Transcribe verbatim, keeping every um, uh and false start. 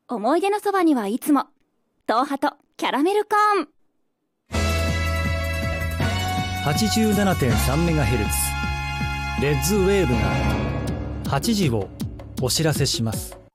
思い出のそばにはいつも東ハトキャラメルコーンはちじゅうななてんさんメガヘルツ レッズウェーブがはちじをお知らせします。